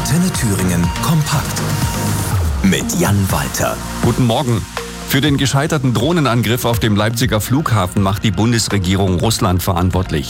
Antenne Thüringen kompakt. Mit Jan Walter. Guten Morgen. Für den gescheiterten Drohnenangriff auf dem Leipziger Flughafen macht die Bundesregierung Russland verantwortlich.